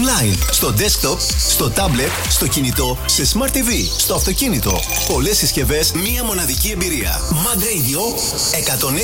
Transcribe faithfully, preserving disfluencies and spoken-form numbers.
Online, στο desktop, στο tablet, στο κινητό, σε Smart τι βι, στο αυτοκίνητο. Πολλές συσκευές, μία μοναδική εμπειρία. Mad Radio εκατόν έξι